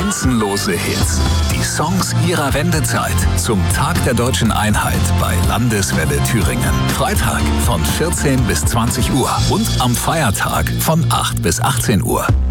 Grenzenlose Hits. Die Songs ihrer Wendezeit. Zum Tag der Deutschen Einheit bei Landeswelle Thüringen. Freitag von 14 bis 20 Uhr und am Feiertag von 8 bis 18 Uhr.